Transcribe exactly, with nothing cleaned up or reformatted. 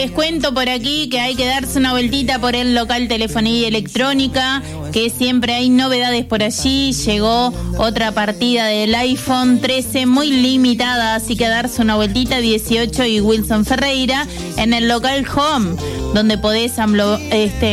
les cuento por aquí que hay que darse una vueltita por el local Telefonía Electrónica, que siempre hay novedades por allí. Llegó otra partida del iPhone trece muy limitada, así que darse una vueltita. Dieciocho y Wilson Ferreira en el local Home, donde podés amblo, este